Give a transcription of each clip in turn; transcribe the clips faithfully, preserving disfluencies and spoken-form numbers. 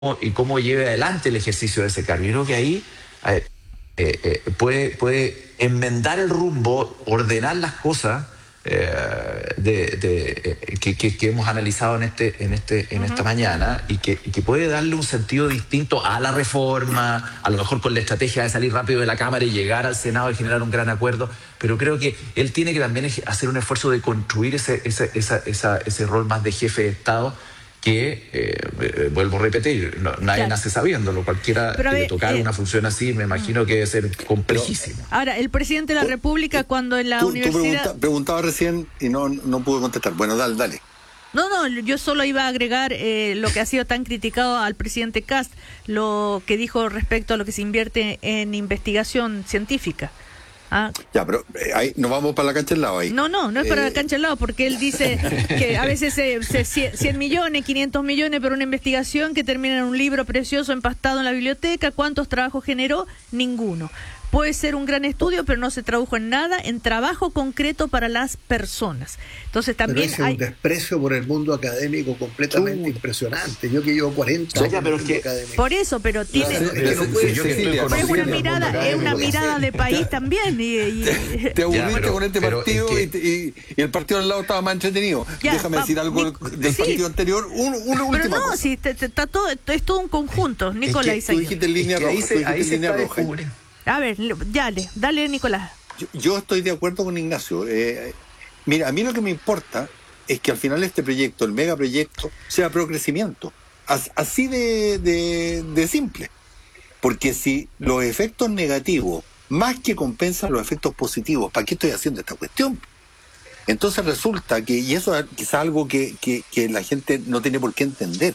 y cómo lleve adelante el ejercicio de ese cargo. Yo creo que ahí eh, eh, eh, puede, puede enmendar el rumbo, ordenar las cosas eh, de, de, eh, que, que, que hemos analizado en este, en este, en uh-huh. esta mañana, y que, y que puede darle un sentido distinto a la reforma, a lo mejor con la estrategia de salir rápido de la Cámara y llegar al Senado y generar un gran acuerdo. Pero creo que él tiene que también hacer un esfuerzo de construir ese, ese, esa, esa, ese rol más de jefe de Estado, que, eh, eh, vuelvo a repetir, no, nadie claro. nace sabiéndolo. Cualquiera Pero, que le tocara eh, una función así, me imagino que debe ser complejísimo. Ahora, el presidente de la República, cuando en la tú, universidad... Tú pregunta, preguntaba recién y no, no pude contestar. Bueno, dale, dale. No, no, yo solo iba a agregar eh, lo que ha sido tan criticado al presidente Kast, lo que dijo respecto a lo que se invierte en investigación científica. Ah. Ya, pero eh, ahí nos vamos para la cancha del lado ahí. No, no, no es para eh... la cancha del lado, porque él dice que a veces se, se, cien millones, quinientos millones por una investigación que termina en un libro precioso empastado en la biblioteca. ¿Cuántos trabajos generó? Ninguno. Puede ser un gran estudio, pero no se tradujo en nada, en trabajo concreto para las personas. Entonces también pero ese hay un desprecio por el mundo académico completamente uh, impresionante. Yo que llevo cuarenta años en el mundo académico. Por eso, pero tiene... Es que no puede ser, pero es una mirada, es una mirada de país también. Y, y... Te aburriste ya, pero, con este partido es que... y, y, y el partido al lado estaba más entretenido. Ya, Déjame va, decir algo mi, del sí. partido anterior. Un, una última pero no, cosa. si te, te, está todo, es todo un conjunto, Nicolás. Es que tú dijiste en línea roja. Ahí se, ahí se línea roja. A ver, dale, dale, Nicolás. Yo, yo estoy de acuerdo con Ignacio. Eh, mira, a mí lo que me importa es que al final este proyecto, el megaproyecto, sea progresimiento. As, así de, de, de simple. Porque si los efectos negativos, más que compensan los efectos positivos, ¿para qué estoy haciendo esta cuestión? Entonces resulta que, y eso es quizás algo que, que, que la gente no tiene por qué entender,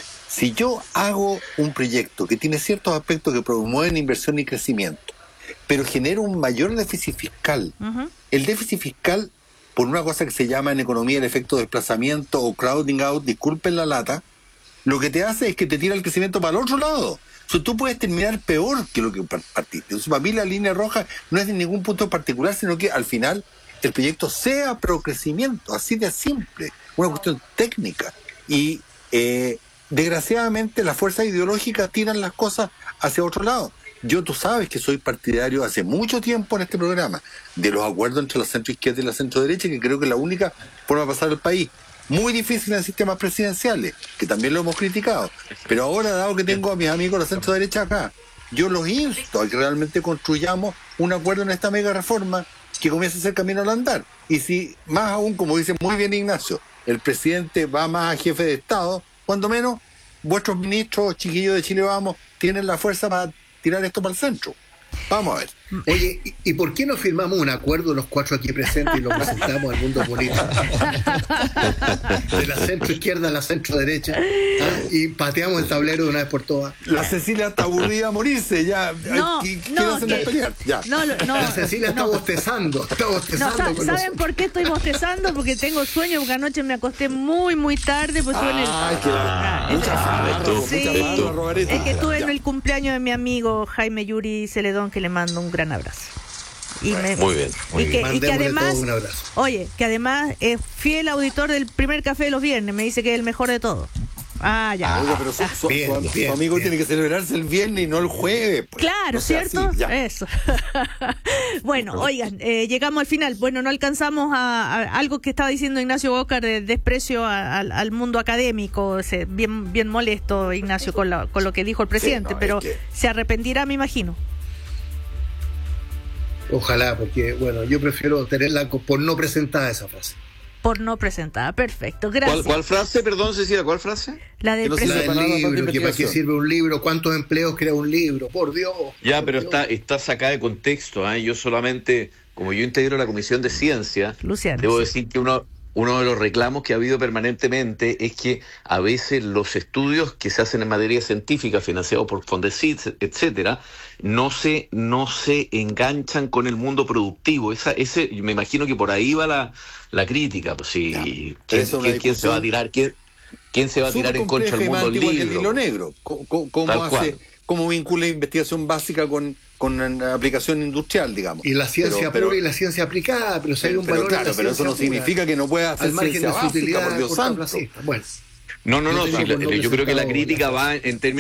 si yo hago un proyecto que tiene ciertos aspectos que promueven inversión y crecimiento, pero genera un mayor déficit fiscal, uh-huh. el déficit fiscal, por una cosa que se llama en economía el efecto de desplazamiento o crowding out, disculpen la lata, lo que te hace es que te tira el crecimiento para el otro lado. O sea, tú puedes terminar peor que lo que partiste. Entonces, para mí la línea roja no es de ningún punto particular, sino que al final el proyecto sea pro crecimiento, así de simple, una cuestión técnica. Y... Eh, desgraciadamente las fuerzas ideológicas tiran las cosas hacia otro lado. Yo, tú sabes que soy partidario hace mucho tiempo en este programa de los acuerdos entre la centroizquierda y la centroderecha, que creo que es la única forma de pasar el país. Muy difícil en sistemas presidenciales, que también lo hemos criticado. Pero ahora, dado que tengo a mis amigos de la centroderecha acá, yo los insto a que realmente construyamos un acuerdo en esta mega reforma que comience a hacer camino al andar. Y si, más aún, como dice muy bien Ignacio, el presidente va más a jefe de Estado, cuando menos, vuestros ministros, chiquillos de Chile Vamos, tienen la fuerza para tirar esto para el centro. Vamos a ver. Oye, ¿y, ¿y por qué no firmamos un acuerdo los cuatro aquí presentes y lo presentamos al mundo político? De la centro izquierda a la centro derecha, ¿ah? Y pateamos el tablero de una vez por todas. La Cecilia está aburrida a morirse, ya. No, no, que, ya. no, no, la Cecilia está no. bostezando, está bostezando. No, ¿Saben los... por qué estoy bostezando? Porque tengo sueño, porque anoche me acosté muy, muy tarde. Pues estuve en el... Ah, mucha farra, sí, es que estuve en el cumpleaños de mi amigo Jaime Yuri Celedón, que le mando un gran abrazo. Y me, muy bien, muy y que, bien. Y que además, oye, que además es fiel auditor del primer café de los viernes, me dice que es el mejor de todos. Ah, ya. Ah, pero su, su, bien, su, su bien, amigo bien. Tiene que celebrarse el viernes y no el jueves. Pues. Claro, o sea, ¿cierto? Sí, eso. Bueno, oigan, eh, llegamos al final. Bueno, no alcanzamos a, a algo que estaba diciendo Ignacio Bocar de desprecio a, a, al mundo académico. Se, bien, bien molesto, Ignacio, con, la, con lo que dijo el presidente, sí, no, pero que... se arrepentirá, me imagino. Ojalá, porque, bueno, yo prefiero tenerla por no presentada esa frase. Por no presentada, perfecto, gracias. ¿Cuál, cuál frase, perdón, Cecilia, cuál frase? La del, no la del libro, que para qué sirve un libro, cuántos empleos crea un libro, por Dios. Ya, por pero Dios. está está sacada de contexto, ¿eh? Yo solamente, como yo integro la Comisión de Ciencia, Luciano, debo sí. decir que uno... Uno de los reclamos que ha habido permanentemente es que a veces los estudios que se hacen en materia científica, financiados por Fondesit, etcétera, no se no se enganchan con el mundo productivo. Esa, ese, me imagino que por ahí va la, la crítica. Pues sí, ¿quién, quién, ¿quién se va a tirar? ¿Quién, quién se va a tirar en contra del mundo del libro? El hilo negro. ¿Cómo, cómo hace, cómo vincula investigación básica con con aplicación industrial, digamos? Y la ciencia pero, pura y la ciencia aplicada, pero si hay un pero, valor claro, en la pero eso no pura, significa que no pueda hacer al margen ciencia de su básica, utilidad por Dios santo. Bueno, No, no, no, Yo sí, tengo la- por no yo creo que la presentado crítica la- va en términos